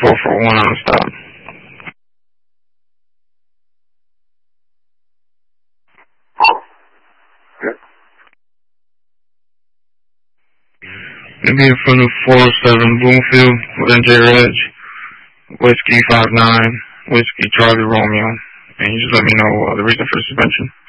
441 on the stop. Maybe from the 407 Bloomfield with NJ Reg, Whiskey 59, Whiskey Charlie Romeo, and you just let me know the reason for the suspension.